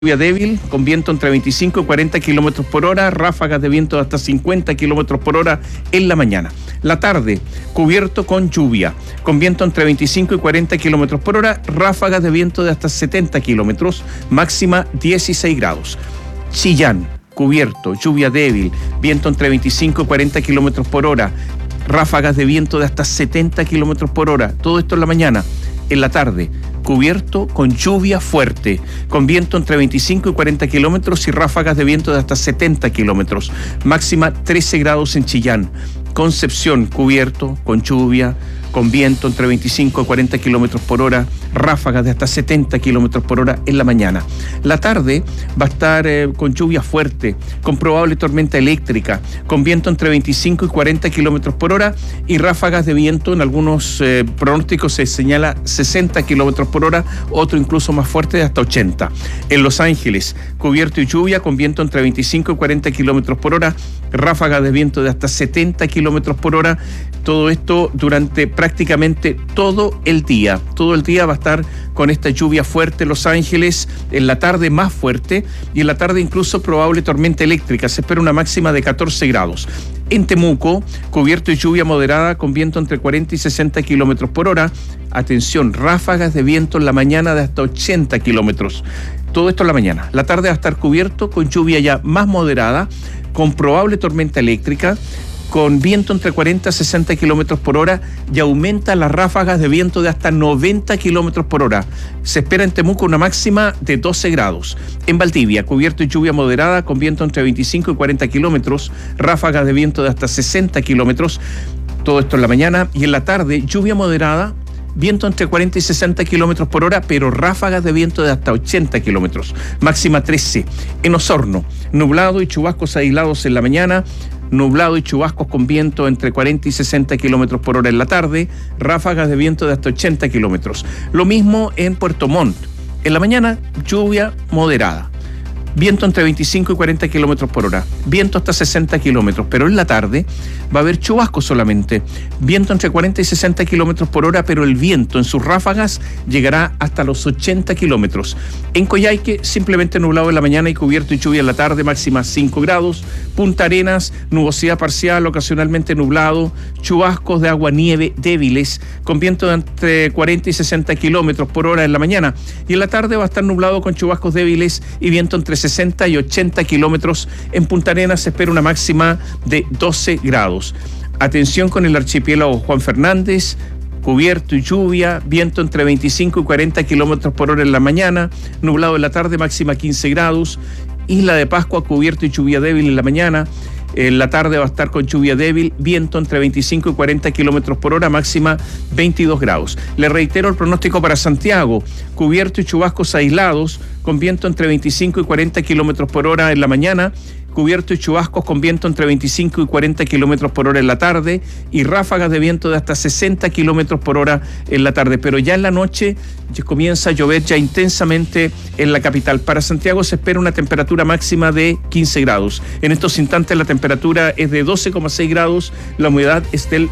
Lluvia débil, con viento entre 25 y 40 kilómetros por hora, ráfagas de viento de hasta 50 kilómetros por hora en la mañana. La tarde, cubierto con lluvia, con viento entre 25 y 40 kilómetros por hora, ráfagas de viento de hasta 70 kilómetros, máxima 16 grados. Chillán, cubierto, lluvia débil, viento entre 25 y 40 kilómetros por hora, ráfagas de viento de hasta 70 kilómetros por hora. Todo esto en la mañana. En la tarde, cubierto con lluvia fuerte, con viento entre 25 y 40 kilómetros y ráfagas de viento de hasta 70 kilómetros. Máxima 13 grados en Chillán. Concepción, cubierto, con lluvia, con viento entre 25 y 40 kilómetros por hora, ráfagas de hasta 70 kilómetros por hora en la mañana. La tarde va a estar con lluvia fuerte, con probable tormenta eléctrica, con viento entre 25 y 40 kilómetros por hora y ráfagas de viento. En algunos pronósticos se señala 60 kilómetros por hora, otro incluso más fuerte de hasta 80. En Los Ángeles, cubierto y lluvia, con viento entre 25 y 40 kilómetros por hora, ráfagas de viento de hasta 70 kilómetros por hora. Todo esto durante prácticamente todo el día. Todo el día va a estar con esta lluvia fuerte en Los Ángeles, en la tarde más fuerte y en la tarde incluso probable tormenta eléctrica. Se espera una máxima de 14 grados. En Temuco, cubierto y lluvia moderada con viento entre 40 y 60 kilómetros por hora. Atención, ráfagas de viento en la mañana de hasta 80 kilómetros. Todo esto en la mañana. La tarde va a estar cubierto con lluvia ya más moderada, con probable tormenta eléctrica, con viento entre 40 y 60 kilómetros por hora y aumenta las ráfagas de viento de hasta 90 kilómetros por hora. Se espera en Temuco una máxima de 12 grados. En Valdivia, cubierto y lluvia moderada con viento entre 25 y 40 kilómetros, ráfagas de viento de hasta 60 kilómetros. Todo esto en la mañana. Y en la tarde, lluvia moderada, viento entre 40 y 60 kilómetros por hora, pero ráfagas de viento de hasta 80 kilómetros. Máxima 13. En Osorno, nublado y chubascos aislados en la mañana, nublado y chubascos con viento entre 40 y 60 kilómetros por hora en la tarde, ráfagas de viento de hasta 80 kilómetros. Lo mismo en Puerto Montt. En la mañana, lluvia moderada, viento entre 25 y 40 kilómetros por hora, viento hasta 60 kilómetros, pero en la tarde va a haber chubascos solamente, viento entre 40 y 60 kilómetros por hora, pero el viento en sus ráfagas llegará hasta los 80 kilómetros. En Coyhaique, simplemente nublado en la mañana y cubierto y lluvia en la tarde, máxima 5 grados. Punta Arenas, nubosidad parcial, ocasionalmente nublado, chubascos de agua-nieve débiles, con viento de entre 40 y 60 kilómetros por hora en la mañana. Y en la tarde va a estar nublado con chubascos débiles y viento entre 60 y 80 kilómetros. En Punta Arenas se espera una máxima de 12 grados. Atención con el archipiélago Juan Fernández, cubierto y lluvia, viento entre 25 y 40 kilómetros por hora en la mañana, nublado en la tarde, máxima 15 grados. Isla de Pascua, cubierto y lluvia débil en la mañana. En la tarde va a estar con lluvia débil, viento entre 25 y 40 kilómetros por hora, máxima 22 grados. Le reitero el pronóstico para Santiago, cubierto y chubascos aislados, con viento entre 25 y 40 kilómetros por hora en la mañana, cubierto y chubascos con viento entre 25 y 40 kilómetros por hora en la tarde y ráfagas de viento de hasta 60 kilómetros por hora en la tarde. Pero ya en la noche comienza a llover ya intensamente en la capital. Para Santiago se espera una temperatura máxima de 15 grados. En estos instantes la temperatura es de 12,6 grados, la humedad es del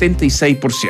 76%.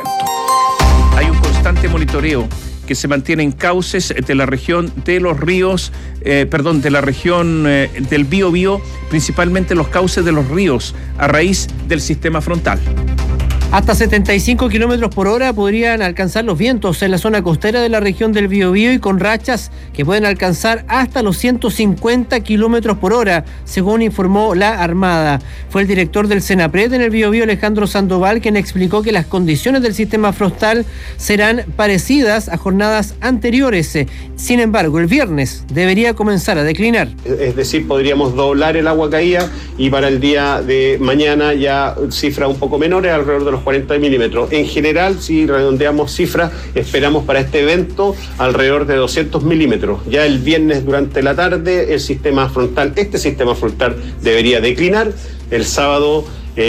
Hay un constante monitoreo que se mantiene en cauces de la región de los ríos, de la región del Biobío, principalmente los cauces de los ríos, a raíz del sistema frontal. Hasta 75 kilómetros por hora podrían alcanzar los vientos en la zona costera de la región del Biobío y con rachas que pueden alcanzar hasta los 150 kilómetros por hora, según informó la Armada. Fue el director del Senapred en el Biobío, Alejandro Sandoval, quien explicó que las condiciones del sistema frontal serán parecidas a jornadas anteriores. Sin embargo, el viernes debería comenzar a declinar. Es decir, podríamos doblar el agua caída y para el día de mañana ya cifras un poco menores, alrededor de los 40 milímetros. En general, si redondeamos cifras, esperamos para este evento alrededor de 200 milímetros. Ya el viernes durante la tarde este sistema frontal debería declinar. El sábado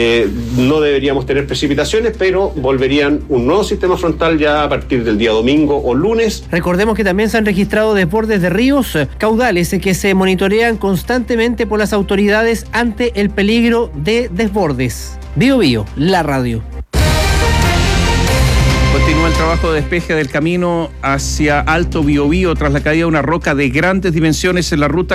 no deberíamos tener precipitaciones, pero volverían un nuevo sistema frontal ya a partir del día domingo o lunes. Recordemos que también se han registrado desbordes de ríos, caudales que se monitorean constantemente por las autoridades ante el peligro de desbordes. Biobío, la radio. Continúa el trabajo de despeje del camino hacia Alto Biobío tras la caída de una roca de grandes dimensiones en la ruta